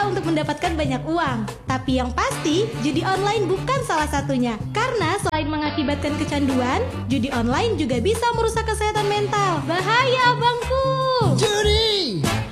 cara untuk mendapatkan banyak uang. Tapi yang pasti, judi online bukan salah satunya. Karena selain mengakibatkan kecanduan, judi online juga bisa merusak kesehatan mental. Bahaya, abangku! Judi